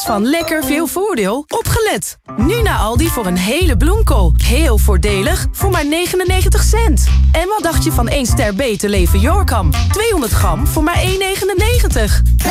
van lekker veel voordeel opgelet. Nu naar Aldi voor een hele bloemkool. Heel voordelig voor maar 99 cent. En wat dacht je van 1 ster beter leven Yorkam? 200 gram voor maar 1,99.